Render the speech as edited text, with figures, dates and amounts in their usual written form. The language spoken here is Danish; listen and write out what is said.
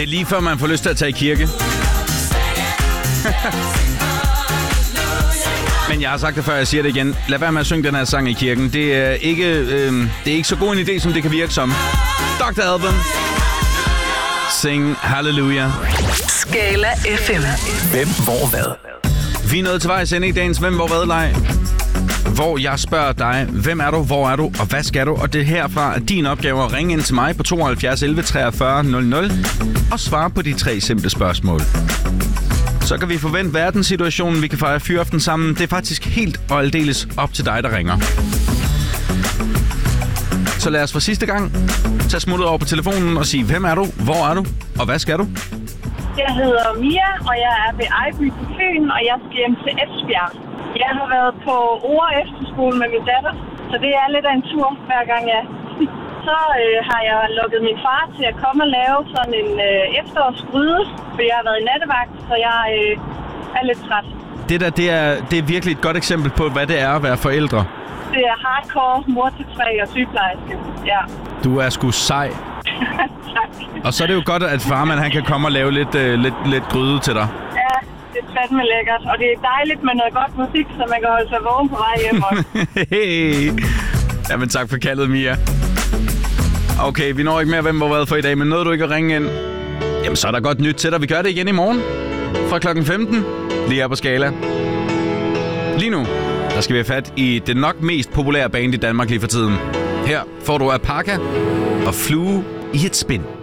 Det er lige før, man får lyst til at tage i kirke. Men jeg har sagt det før, jeg siger det igen. Lad være med at synge den her sang i kirken. Det er ikke så god en idé, som det kan virke som. Dr. Alban. Sing Hallelujah. Skala FM. Hvem, hvor, hvad? Vi er nået til vejs ende i dagens Hvem, hvor, hvad-leg. Hvor jeg spørger dig, hvem er du, hvor er du, og hvad skal du? Og det er herfra din opgave at ringe ind til mig på 72 11 43 00 og svare på de 3 simple spørgsmål. Så kan vi forvente verdenssituationen, vi kan fejre fyraften sammen. Det er faktisk helt og aldeles op til dig, der ringer. Så lad os for sidste gang tage smuttet over på telefonen og sige, hvem er du, hvor er du, og hvad skal du? Jeg hedder Mia, og jeg er ved Ejby på Fyn, og jeg skal hjem til Esbjerg. Jeg har været på Ore Efterskole med min datter, så det er lidt af en tur hver gang jeg. Så har jeg lukket min far til at komme og lave sådan en efterårsgryde, for jeg har været i nattevagt, så jeg er lidt træt. Det er virkelig et godt eksempel på, hvad det er at være forældre. Det er hardcore, mor til 3 og sygeplejerske, ja. Du er sgu sej. Tak. Og så er det jo godt, at farmand han kan komme og lave lidt gryde til dig. Ja, det er fandme lækkert, og det er dejligt med noget godt musik, så man kan holde sig vågen på vej hjem også. Hey. Jamen tak for kaldet, Mia. Okay, vi når ikke mere hvem hvor hvad for i dag, men nåede du ikke at ringe ind? Jamen så er der godt nyt til dig. Vi gør det igen i morgen fra klokken 15, lige her på Skala. Lige nu, der skal vi have fat i det nok mest populære band i Danmark lige for tiden. Her får du Alpaca og Flue i et spin.